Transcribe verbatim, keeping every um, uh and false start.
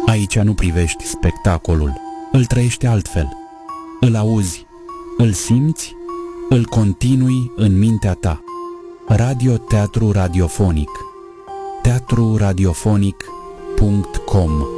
Aici nu privești spectacolul, îl trăiești altfel. Îl auzi, îl simți, îl continui în mintea ta. Radio-teatru radiofonic. teatru radiofonic punct com